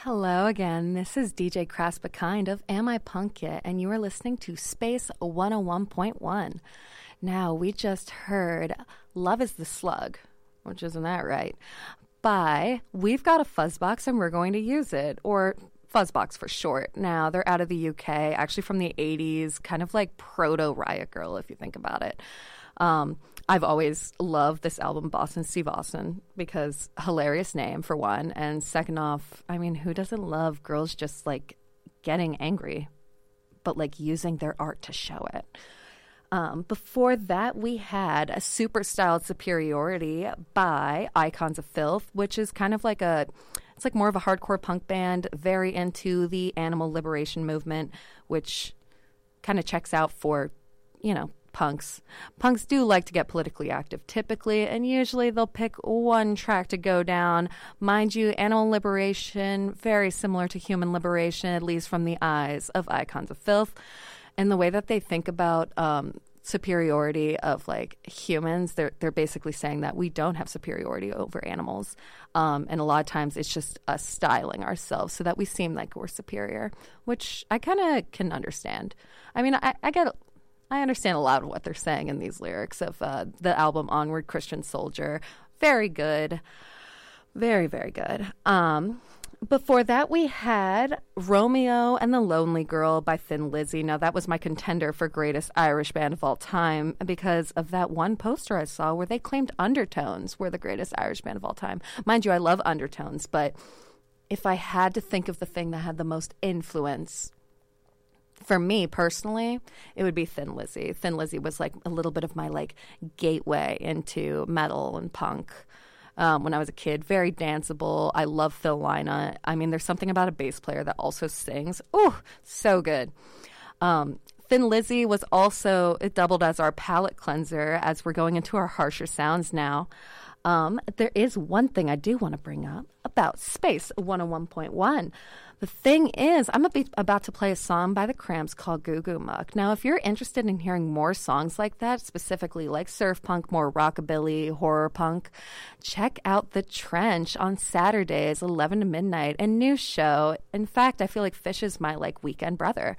Hello again. This is DJ Crass But Kind of Am I Punk Yet? And you are listening to Space 101.1. Now, we just heard Love is the Slug, which isn't that right, by We've Got a Fuzzbox and We're Going to Use It, or Fuzzbox for short. Now, they're out of the UK, actually from the 80s, kind of like proto-Riot Girl, if you think about it. I've always loved this album, Boston Steve Austin, because hilarious name, for one. And second off, I mean, who doesn't love girls just, like, getting angry, but, like, using their art to show it? Before that, we had a Super Styled Superiority by Icons of Filth, which is kind of like it's like more of a hardcore punk band, very into the animal liberation movement, which kind of checks out for, punks. Punks do like to get politically active typically, and usually they'll pick one track to go down. Mind you, animal liberation, very similar to human liberation, at least from the eyes of Icons of Filth. And the way that they think about superiority of like humans, they're basically saying that we don't have superiority over animals. And a lot of times it's just us styling ourselves so that we seem like we're superior, which I kind of can understand. I mean, I understand a lot of what they're saying in these lyrics of the album Onward Christian Soldier. Very good. Very, very good. Before that, we had Romeo and the Lonely Girl by Thin Lizzy. Now, that was my contender for greatest Irish band of all time because of that one poster I saw where they claimed Undertones were the greatest Irish band of all time. Mind you, I love Undertones, but if I had to think of the thing that had the most influence for me personally, it would be Thin Lizzy. Thin Lizzy was like a little bit of my like gateway into metal and punk. When I was a kid, very danceable. I love Phil Lynott. I mean, there's something about a bass player that also sings. Oh, so good. Thin Lizzy was also, it doubled as our palate cleanser as we're going into our harsher sounds now. There is one thing I do want to bring up about Space 101.1. The thing is, I'm about to play a song by the Cramps called Goo Goo Muck. Now, if you're interested in hearing more songs like that, specifically like surf punk, more rockabilly, horror punk, check out The Trench on Saturdays, 11 to midnight, a new show. In fact, I feel like Fish is my like weekend brother.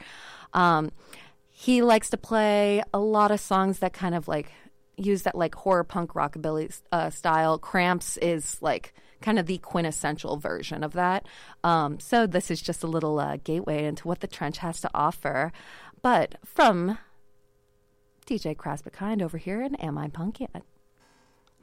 He likes to play a lot of songs that kind of like use that like horror punk rockabilly style. Cramps is like kind of the quintessential version of that. So this is just a little gateway into what the Trench has to offer. But from DJ Crass But Kind over here, and Am I Punk Yet?